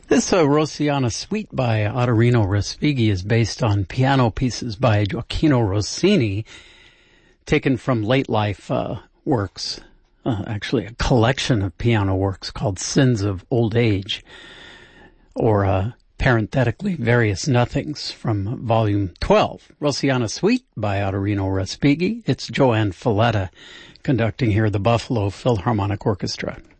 This Rosiana Suite by Ottorino Respighi is based on piano pieces by Gioacchino Rossini, taken from late life works, actually a collection of piano works called Sins of Old Age, or parenthetically, Various Nothings from Volume 12. Rosiana Suite by Ottorino Respighi. It's Joanne Falletta conducting here the Buffalo Philharmonic Orchestra.